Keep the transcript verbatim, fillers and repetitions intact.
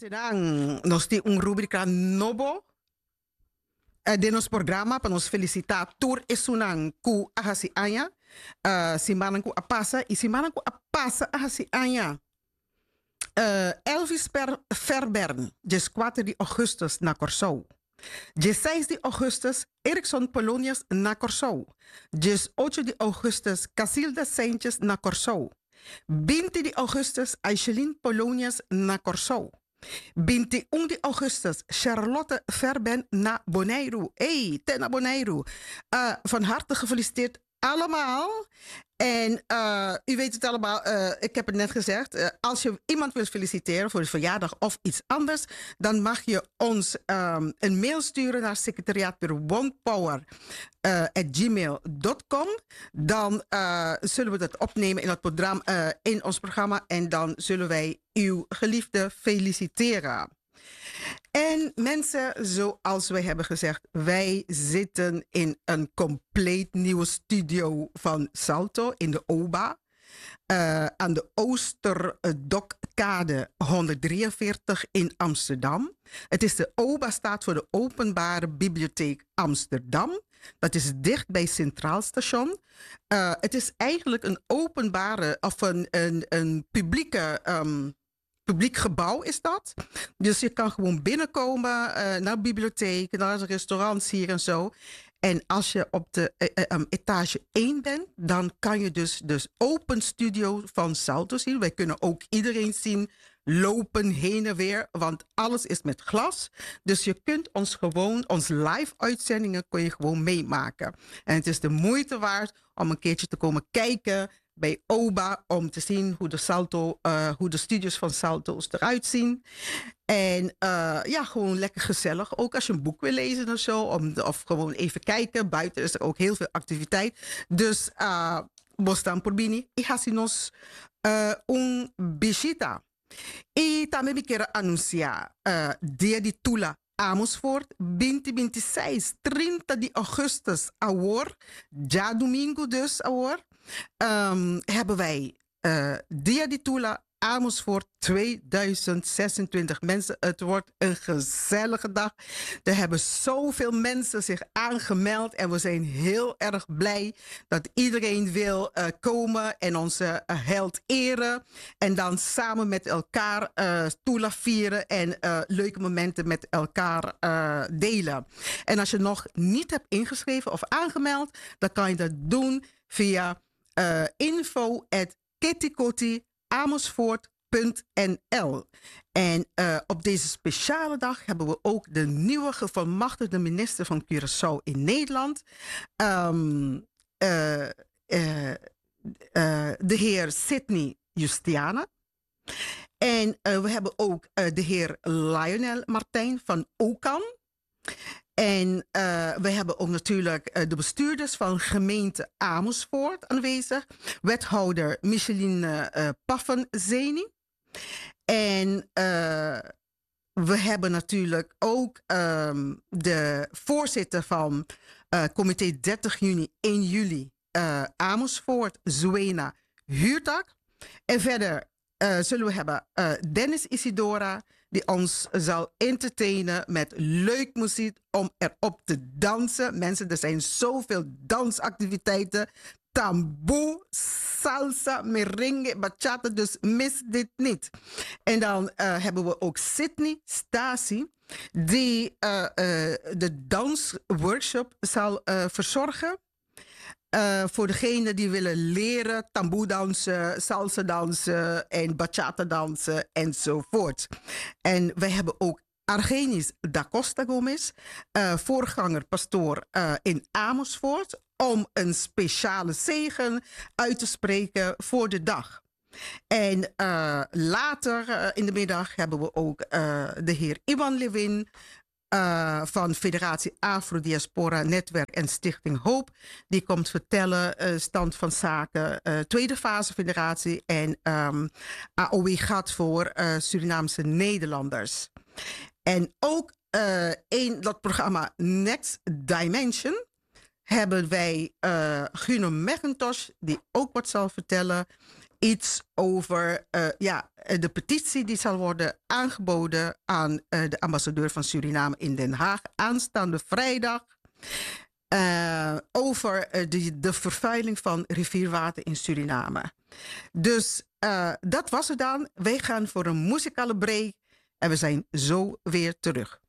Tenang, nos ti un rubrica nobo uh, de nos programa para nos felicitar tour esunan ku ahasi anya uh, si manan ku apasa e si manan ku apasa ahasi anya uh, Elvis per Verbern des quatro de augustus na Corsou. Des seis de augustus Erickson Polonius na Corsou. Des ocho de augustus Casilda Saintjes na Corsou. veinte de augustus Aishelin Polonius na Corsou. veintiuno de augustus Charlotte Verben na Bonaire. Hey, ten Bonaire. Uh, van harte gefeliciteerd allemaal. En uh, u weet het allemaal, uh, ik heb het net gezegd. Uh, als je iemand wilt feliciteren voor de verjaardag of iets anders, dan mag je ons um, een mail sturen naar secretariaat onepower uh, at gmail dot com. Dan uh, zullen we dat opnemen in, het programma, uh, in ons programma en dan zullen wij uw geliefde feliciteren. En mensen, zoals wij hebben gezegd, wij zitten in een compleet nieuwe studio van Salto in de O B A. Uh, aan de Oosterdokkade honderddrieënveertig in Amsterdam. Het is de O B A, staat voor de Openbare Bibliotheek Amsterdam. Dat is dicht bij Centraal Station. Uh, het is eigenlijk een openbare of een, een, een publieke... Um, Publiek gebouw is dat. Dus je kan gewoon binnenkomen uh, naar de bibliotheek, naar de restaurants hier en zo. En als je op de uh, um, etage één bent, dan kan je dus de open studio van Salto zien. Wij kunnen ook iedereen zien lopen heen en weer, want alles is met glas. Dus je kunt ons gewoon, ons live uitzendingen kun je gewoon meemaken. En het is de moeite waard om een keertje te komen kijken bij O B A om te zien hoe de, Salto, uh, hoe de studios van Salto's eruit zien. En uh, ja, gewoon lekker gezellig. Ook als je een boek wil lezen of zo. Om, of gewoon even kijken. Buiten is er ook heel veel activiteit. Dus, uh, bostan porbini. I hasinos uh, un visita. E também me quero anunciar uh, dia de Tula Amersfoort, vinte e seis, trinta de augustus, awor, ja domingo dus, awor, um, hebben wij uh, Dia de Tula Amersfoort tweeduizend zesentwintig. Mensen, het wordt een gezellige dag. Er hebben zoveel mensen zich aangemeld en we zijn heel erg blij dat iedereen wil uh, komen en onze uh, held eren. En dan samen met elkaar uh, Tula vieren en uh, leuke momenten met elkaar uh, delen. En als je nog niet hebt ingeschreven of aangemeld, dan kan je dat doen via uh, info at ketikoti amersfoort punt n l. En uh, op deze speciale dag hebben we ook de nieuwe gevolmachtigde minister van Curaçao in Nederland. Um, uh, uh, uh, de heer Sidney Justiana. En uh, we hebben ook uh, de heer Lionel Martijn van Okan. En uh, we hebben ook natuurlijk uh, de bestuurders van gemeente Amersfoort aanwezig. Wethouder Micheline uh, Paffenzeni. En uh, we hebben natuurlijk ook um, de voorzitter van uh, comité dertig juni, één juli uh, Amersfoort, Zuena Huurtak. En verder uh, zullen we hebben uh, Dennis Isidora, die ons zal entertainen met leuk muziek om erop te dansen. Mensen, er zijn zoveel dansactiviteiten. Tamboe, salsa, merengue, bachata, dus mis dit niet. En dan uh, hebben we ook Sydney Stasi, die uh, uh, de dansworkshop zal uh, verzorgen. Uh, voor degenen die willen leren tamboe dansen, salsa dansen en bachata dansen enzovoort. En wij hebben ook Argenis da Costa Gomez, uh, voorganger pastoor uh, in Amersfoort, om een speciale zegen uit te spreken voor de dag. En uh, later uh, in de middag hebben we ook uh, de heer Iwan Lewin, Uh, van Federatie Afro-Diaspora Netwerk en Stichting Hoop. Die komt vertellen uh, stand van zaken, uh, tweede fase federatie en um, A O W gaat voor uh, Surinaamse Nederlanders. En ook uh, in dat programma Next Dimension hebben wij uh, Guno McIntosh, die ook wat zal vertellen. iets over uh, ja, de petitie die zal worden aangeboden aan uh, de ambassadeur van Suriname in Den Haag aanstaande vrijdag. Uh, over uh, de, de vervuiling van rivierwater in Suriname. Dus uh, dat was het dan. Wij gaan voor een muzikale break en we zijn zo weer terug.